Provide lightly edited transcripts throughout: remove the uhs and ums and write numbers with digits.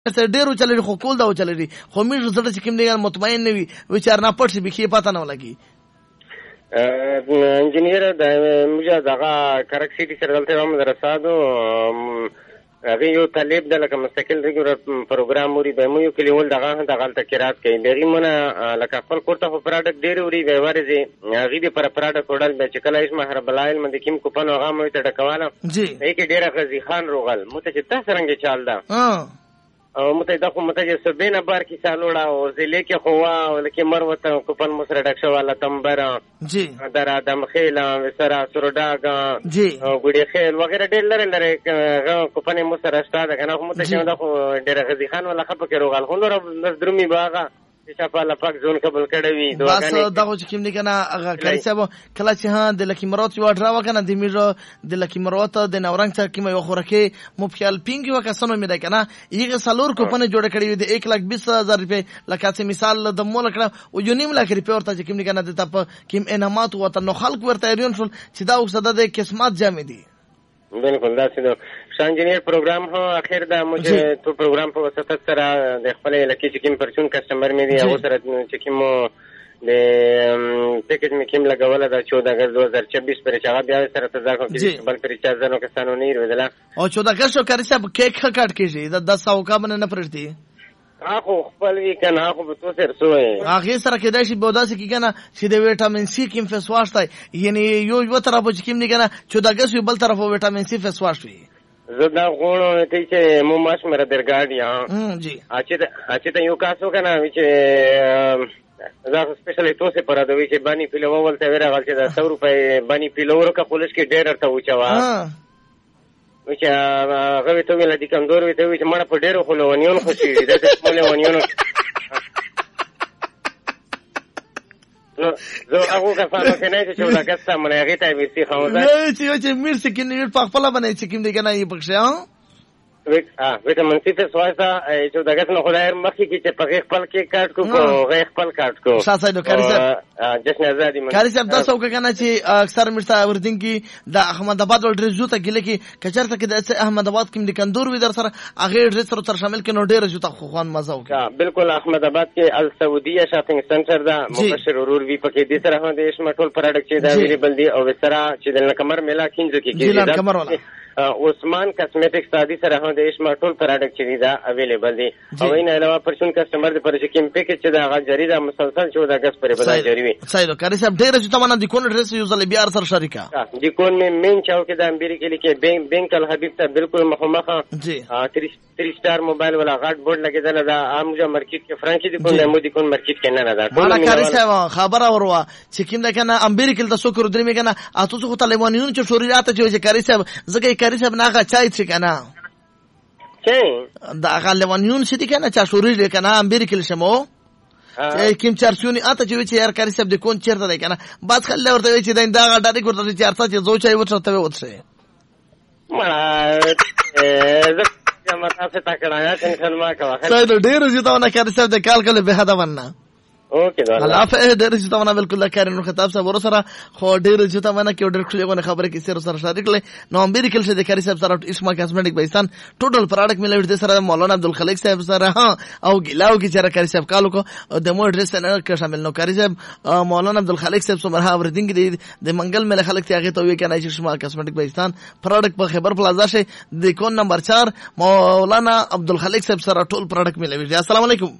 ډېر چلري خو کول دا چلري خو موږ زړه چې کوم دی مطمئن نه وي وچار نه پټ شي بخي پته نه ولګي انجینیر د موږ دغه کرک سیټي سره دلته مدرسه دو هغه یو طالب د لکه مستقل ریګولر پروګرام وری به مو یو کلیول دغه تکرات کوي بیري مونږه لکه خپل کوټه په پروډکټ ډېر وری به ورزي هغه دې پر پروډکټ وړل به چې کله اسمه هر بلایل مند کیم کوپن هغه مو ته ډکواله جی هیڅ ډېر غزي خان روغل مو ته چې تاسو رنګ چال دا او مته دا خو مته چې سبینه بار کی سالوړه او زلې کې خو ولکه مروته کوپن مو سره ډکشه والا تمبر جی در ادم خیل وسرا سرډاګ جی ګډي خیل وغیرہ ډېر لره کوپن مو سره ستاده کنه خو مته چې دا خو ډېر غزي خان ولا خپ کې روغل خو نور درمي باغه چې په لپاک زون قبل کړوي دوه دغه چې کوم دي کنه هغه کله چې کله چې ها د لکی مرات یو ډرا وکنه د میرو د لکی مرات د نورنګ څخه کیمه یو خورکه مفخل پینګ وکسنو مې ده کنه یغه سالور کوپن جوړ کړی د 1,20,000 روپے لکه چې مثال د مول کړه او یو نیم لک روپے ورته چې کوم دي کنه د تپ کیم انعامات وته نو خلق ورته ریون شول چې دا وسده د قسمت جامې دي بالکل دا څه انجینیر پروګرام هو اخر دا مجھے تو پروګرام په وسط سره د خپل لکی چې کوم پرچون کسٹمر مې دی هغه سره چې کوم د پیکیج مې کوم لګول دا 14 اگست 2024 پر چې هغه بیا سره تزاکو کې بل پر چې ځانو کسانو نه ویل او 14 اگست شو کاری صاحب کیک کټ کیږي دا 10 کا باندې نه پرځي هغه خپل وی کنه هغه تو سره سوې هغه سره کې دا شي بودا سي کې کنه چې د وټامین سی کوم فیس واش تای یعنی یو طرف چې کوم نه کنه 14 اگست بل طرف وټامین سی فیس واش وي زدا غوړو ته چې مو ماش مر درګاډي جی اچھا ته یو کاسو کنه چې دا سپیشلی تو سه پر دوی چې بانی پیلو ولته ورا غل چې 100 روپے بانی پیلو ورکه پولیس کې ډېر ته وچوا چې هغه ته ویل دي کمزور وي ته وي چې مړه په ډېرو خو لونیون خوشي دي د ټول ونیون نو زه هغه کفاره کنه چې دا کسه مونږ هغه ته ویسي خو دا چې میر سکینې په خپل باندې چې کوم دی کنه یې پښه ویټامین سی فیس وایسا چې دا کسه خدای مخکې چې په خپل کې کارت کو غیر خپل کارت کو شاسای نو کاری صاحب جشن ازادي کاری صاحب تاسو کنه چې اکثر مرسا وردین کې د احمد آباد ول ډریس جوته کې لکه کچرته کې د احمد آباد کې د کندور وی در سره هغه ډریس سره شامل کې نو ډیر جوته خو خوان مزه وکړه بالکل احمد آباد کې السعودیه شاپینګ سنټر دا مبشر ورور وی پکې دي سره هم د اسما ټول پروډکټ چې دا اویلیبل دي او سره چې د کمر میلا کینځ کې عثمان کاسمیټکس سادي سره هم د اسما ټول پروډکټ چې دا اویلیبل دي او نه علاوه پرشون کسٹمر د پرچ کې پیکیج چې دا غجری دا مسلسل 14 اگست پر بدل جری وي صحیح کاری صاحب ډیر چې تمنا د کون ډریس یو ځل بیا سره شریکا د کون میں مین چاو کې د امبری کې لیکي بینک الحبیب ته بالکل مخمخه جی 3 سٹار موبایل والا غاټ بورډ لګیدل دا عامجه مارکیټ کې فرانچی د کون مو د کون مارکیټ کې نه دا مالا کاری صاحب خبر اوروا چې کیندا کنه امبری کې د سوکر درې می کنه اته خو طالبانیون چې شوري راته چې کاری صاحب زګي کاری صاحب نه چای چې کنه چې دا غلوانیون چې کنه چا شوري کنه امبری کې شمو کیم چارسونی اته چې یار کاری صاحب د کون چیرته دی کنه بعد خل ورته چې دا ډاډي ورته چې چارسه چې زو چای ورته وته ما زه ماته څه تکړه ټینشن ما کوه سايد ډیر چې تا نه کاری صاحب د کال کله به هدا ونه اوکے دا الله په ډیر چې تا نه بالکل کاری نو خطاب صاحب ور سره خو ډیر چې تا نه کې ډیر کله خبره کې سره سره شریک لې نو امبری کې د کاری صاحب سره اسما کاسمیټک پاکستان ټوټل پروډکټ ملوي د سره مولانا عبدالخالق صاحب سره او ګلاو کې چې کاری صاحب کالو کو د مو ډریس نه کې شامل نو کاری صاحب مولانا عبدالخالق صاحب سره اوردینګ د منګل مل خلک ته هغه ته وی کنه چې اسما کاسمیټک پاکستان پروډکټ په خیبر پلازا شه د کون نمبر 4 مولانا عبدالخالق صاحب سره ټول پروډکټ ملوي السلام علیکم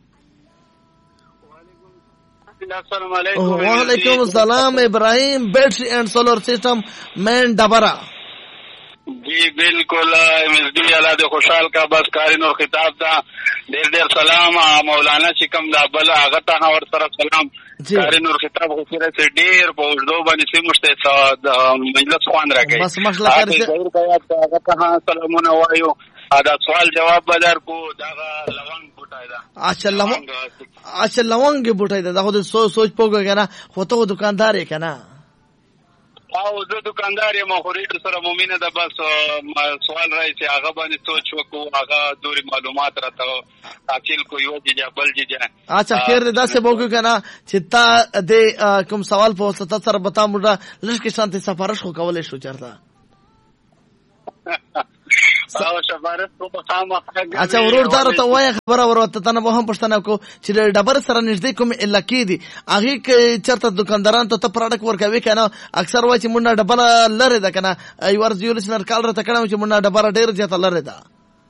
السلام علیکم وعلیکم السلام ابراہیم بیٹری اینڈ سولر سسٹم مین ڈبرا جی بالکل مزدی اللہ دے خوشحال کا بس کاری نور خطاب دا دیر سلام مولانا چکم دا بلا آغتا ہاں اور طرف سلام کاری نور خطاب خوشیرہ سے دیر پوشدو بانی سی مشتے مجلس خوان را گئی بس مسئلہ کاری سے آغتا ہاں سلامون وائیو دا سوال جواب بدر کو داغا لغن بوٹای دا اچھا لونگ بوٹای دا خود سوچ پوگو کنه خو ته دکاندار یې کنه او زه دکاندار یم خو ریټ سره مومینه ده بس سوال راځي چې هغه باندې سوچ وکړو هغه دوري معلومات راته حاصل کو یو جی بل جی اچھا خیر دا څه وګو کنه چې تا د کوم سوال په وسط سره بتا موږ لږ کې شانتي سفارش خو کولای شو چرته او شفارت په خامخا. اچھا ورور دار ته وای خبره ورته تنه به هم پښتنه کو چې ډبر سره نږدې کوم علاقې دي هغه کې چرته دکانداران ته پروډکټ ورکوي کنه اکثر وای چې مونږه ډبر لره ده کنه ای ورځ یو لسنر کال راته کړم چې مونږه ډبر ډیر ځته لره ده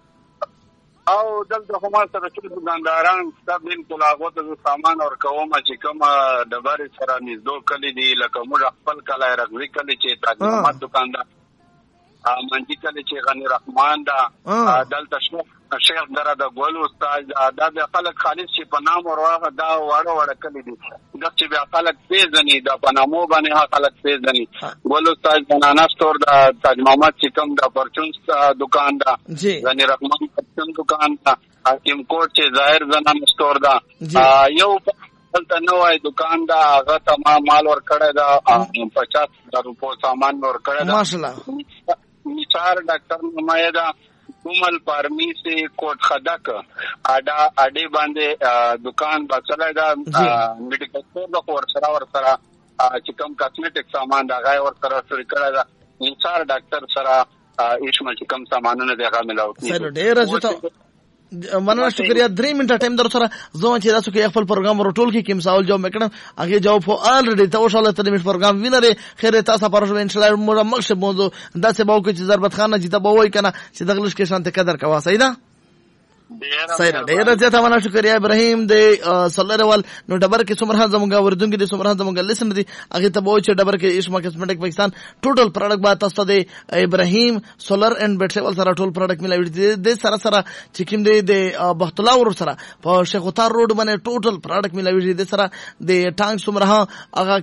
او دلته هم سره چې دکانداران ستاسو بالکل هغه ته سامان او کومه چې کومه ډبر سره نږدې کلی دي لکه موږ خپل کله راغلي کلی چې تاجمات دکاندار منځي کلی چې غنی رحمان دا دلته شیخ دره د ګول استاد دا د خلک خالص چې په نام ورغه دا واړه کلی دي د چې بیا خلک پیژني دا په نامو باندې خلک پیژني ګول استاد بنانا سٹور دا تاج محمد چې کوم دا پرچون دکان دا غنی رحمان پرچون دکان دا حکیم کوټ چې ظاهر زنان سٹور دا یو دلته نوای دکان دا هغه تمام مال ور کړه دا 50,000 روپو سامان ور کړه دا ماشاءالله نثار ډاکټر نمایدا کومل پارمی سے کوټ خدک اډه باندې دکان بچلای دا میډیکل سٹور د ور سره چې کوم کاسمیټک سامان دا غای ور سره سره کړه دا نثار ډاکټر سره ایشمل چې کوم سامانونه دغه ملاو سره ډیر راځي مننه شکریہ 3 منټه ټایم در سره زما چې تاسو کې خپل پروګرام ورټول کې کوم سوال جواب وکړم هغه جواب فو الریډي تاسو شاله 3 منټ پروګرام وینره خیر تاسو پرځو ان شاء الله موږ مخشه موضوع داسې باو کې چې ضربت خانه چې ته بووي کنه چې دغلش کې شانته قدر کوا سیدا صحیح ډیر زیاته مننه شکریہ ابراهیم د سولرول نو ډبر کې څومره زموږ وردونکو د څومره زموږ لسن دي هغه ته بووي چې ډبر کې اسما کسمیټک پاکستان ټوټل پروډکټ با تاسو د ابراهیم سولر اینڈ بیټری ول سره ټول پروډکټ ملایوي دي سره سره چې کوم دی د بخت الله ور سره په شیخ وتار روډ باندې ټوټل پروډکټ ملایوي دي سره د ټانک څومره هغه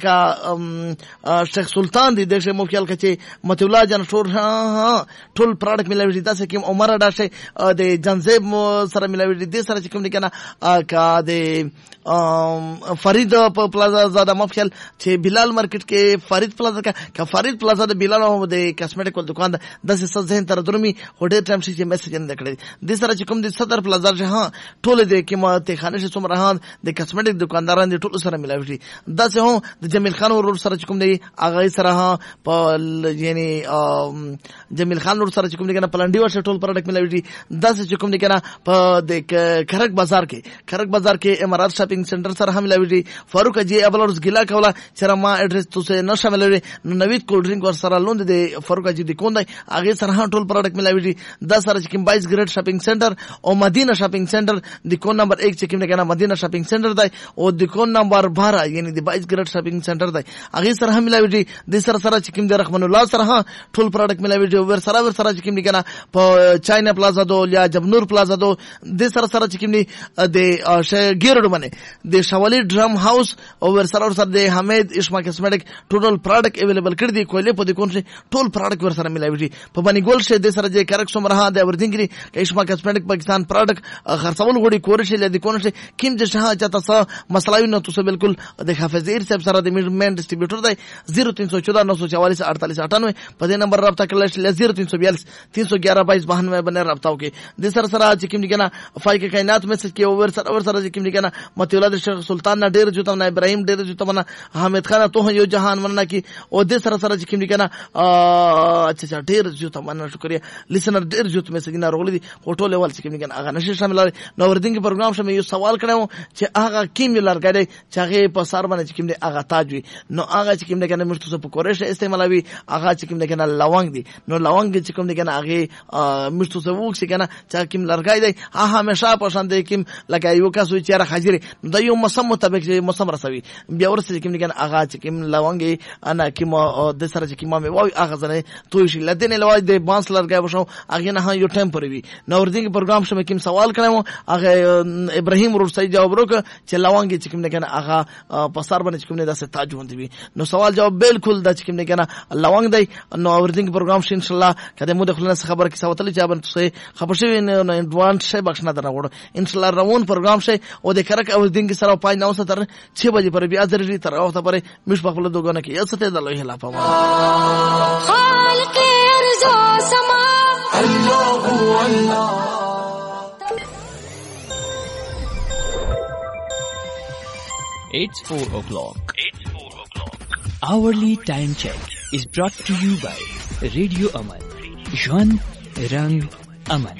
کا شیخ سلطان دی د شه موکل کچې مت الله جان شور ټول پروډکټ ملایوي دي تاسو کوم عمر داشه د جنزیب سره ملاوي دي سره چې کوم دي کنه کا د فرید پلازا زاده مفخل چې بلال مارکیټ کې فرید پلازا کا فرید پلازا د بلال او د کاسمیټیک دکان د څه ذهن تر درمي هډه ټایم شي میسج نه کړی د سره چې کوم د صدر پلازا ها ټول د قیمت خانه شي څومره ها د کاسمیټیک دکانداران د ټول سره ملاوي دي د څه هم د جمیل خان ورور سره چې کوم دی هغه سره ها په یعنی جمیل خان ورور سره چې کوم دی کنه پلانډي ور ټول پروډکټ ملاوي دي د څه چې کوم دی کنه په د کرک بازار کې امارات شاپینګ سنټر سره هم لوي فاروق جی ابلورز ګلا کولا چې ما اډرس تاسو نه شاملوي نو نوید کول ډرینګ ور سره لوند د فاروق جی د کوندای هغه سره ټول پروډکټ ملاوي د سره چې 22 ګریډ شاپینګ سنټر او مدینه شاپینګ سنټر د کون نمبر 1 چې کوم نه مدینه شاپینګ سنټر دی او د کون نمبر 12 یعنی د 22 ګریډ شاپینګ سنټر دی هغه سره هم ملاوي د سره چې کوم د رحمان الله سره ټول پروډکټ ملاوي ور سره چې کوم نه په چاینا پلازا دو یا جبنور پلازا دو د سره چې کوم د ګیرډ باندې د شوالی ډرام هاوس او ور سره د حمید اسما کسمیټک ټوټل پروډکټ اویلیبل کړی دی کوله په د کون شي ټول پروډکټ ور سره ملاوي دي په باندې ګول شه د سره چې کرک سمره د وردینګری اسما کسمیټک پاکستان پروډکټ خرڅول غوړي کورشي لدی کون شي کیم د شاه چاته څه مسلای نه تاسو بالکل د حافظیر صاحب سره د مین ډسټریبیوټر دی 0314 944 4898 په دې نمبر رابطه کړئ 0342 311 22 باندې رابطه وکړئ د سره چې کوم دي فای کې کائنات میسج کې اور سره چې کوم دي کنه مت ولادت شیخ سلطان نه ډیر جوته نه ابراهیم ډیر جوته نه حمید خان ته یو جهان ورنه کی او د سره چې کوم دي کنه اچھا ډیر جوته مننه شکریہ لیسنر ډیر جوته میسج نه راغلي دي هټول لیول چې کوم دي کنه هغه نشي شامل نو ورډینګ پروګرام شمه یو سوال کړم چې هغه کیم لرګړي چې هغه په سر باندې چې کوم دي هغه تاج وي نو هغه چې کوم دي کنه مشتو په کورش استعمالوي هغه چې کوم دي کنه لونګ دي نو لونګ چې کوم دي کنه هغه مشتو څه وښ کنه چې کوم لرګای دی هغه همیشه په شان دی کوم لکه یو کس وي چې را حاضر د یو موسم مطابق چې موسم رسوي بیا ورسره کوم دي کنه هغه چې کوم لونګ انا کوم د سره چې کوم مې وای هغه ځنه توي شي لدنه لوي د بانس لرګای وشو هغه نه یو ټیمپرری وي نو ورډینګ پروګرام شمه کوم سوال کړم هغه ابراهیم ور صحیح جواب ورک چې لونګ چې کوم دي کنه هغه په سر باندې کوم دي داسې تاج وندي وي نو سوال جواب بالکل د چې کوم دي کنه لونګ دی نو ورډینګ پروګرام شي ان شاء الله کله مو د خلنه خبر کې سوتل چې باندې څه خبر شي نو انډوانس شي بخښنه درنه وړو ان شاء الله روان پروګرام شي او د کرک او دینګ سره پای نو ستر 6 بجې پر بیا ضروري تر وخت پرې مش په خپل دوګونه کې یسته د الله لا پما خالق ارزو سما الله الله It's 4 o'clock. Hourly time check is brought to you by Radio Aman. Jwan Rang امن.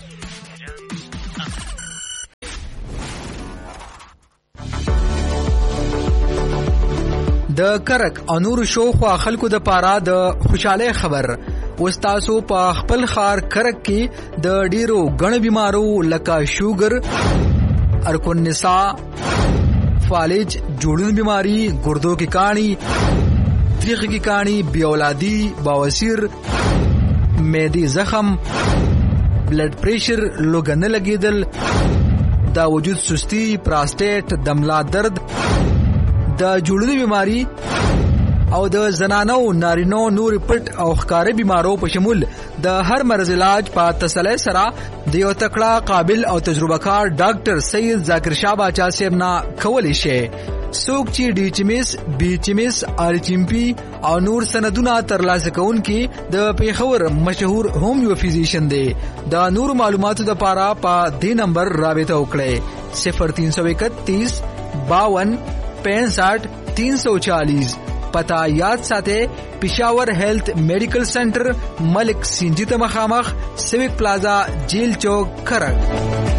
د کرک او نور شو خو خلکو د پاره د خوشاله خبر وستاسو په خپل خار کرک کې د ډیرو غن بیمارو لکه شوګر، ارکون نسا، فالج، جوړون بیماری، ګردو کی کانی، تریخ کی کانی، بی اولادی، بواسیر، معدی زخم، بلڈ پریشر، لوګن لګیدل، دا وجود سستی، پراسټیټ، دملا درد، د جوړونی بیماری او د زنانو نارینو نور پټ او ښکاري بیمارو په شمول د هر مرض علاج په تسلی سره د یو تکړه قابل او تجربه کار ډاکټر سید ذاکر شاه باچا صاحب نه کولی شي. څوک چې ډي چیمس، بي چیمس، آر چیمپي او نور سندونه ترلاسه کوونکي د پیښور مشهور هومیو فزیشن دی. د نور معلوماتو لپاره په دې نمبر رابطه وکړئ 0331 52 65 340. پتا یاد ساته پېښور هیلث میډیکل سنټر، ملک سینجی ته مخامخ، سیوک پلازا، جیل چوک، کرک.